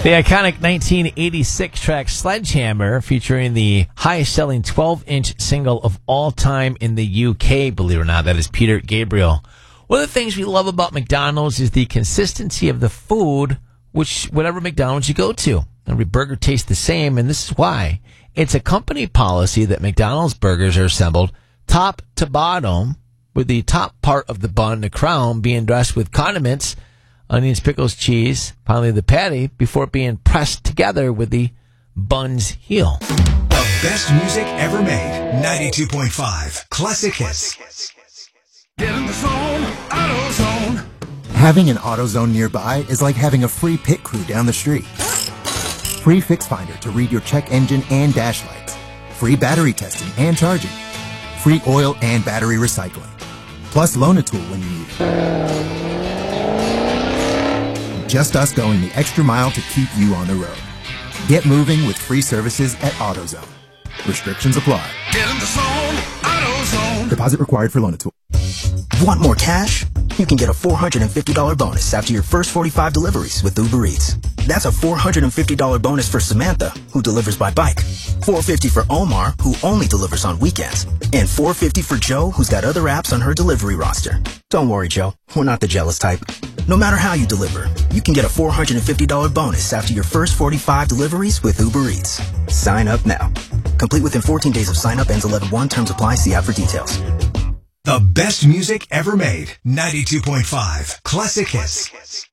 The iconic 1986 track Sledgehammer, featuring the highest-selling 12-inch single of all time in the UK, believe it or not, that is Peter Gabriel. One of the things we love about McDonald's is the consistency of the food, whatever McDonald's you go to. Every burger tastes the same, and this is why. It's a company policy that McDonald's burgers are assembled top to bottom, with the top part of the bun, the crown, being dressed with condiments, onions, pickles, cheese, finally the patty, before being pressed together with the bun's heel. The best music ever made. 92.5 Classic Hits. Get in the zone, AutoZone. Having an AutoZone nearby is like having a free pit crew down the street. Free Fix Finder to read your check engine and dash lights. Free battery testing and charging. Free oil and battery recycling. Plus loan a tool when you need it. Just us going the extra mile to keep you on the road. Get moving with free services at AutoZone. Restrictions apply. Get in the zone, AutoZone. Deposit required for loan a tool. Want more cash? You can get a $450 bonus after your first 45 deliveries with Uber Eats. That's a $450 bonus for Samantha, who delivers by bike. $450 for Omar, who only delivers on weekends. And $450 for Joe, who's got other apps on her delivery roster. Don't worry, Joe. We're not the jealous type. No matter how you deliver, you can get a $450 bonus after your first 45 deliveries with Uber Eats. Sign up now. Complete within 14 days of sign up. Ends 11/1. Terms apply. See app for details. The best music ever made. 92.5 Classic Hits.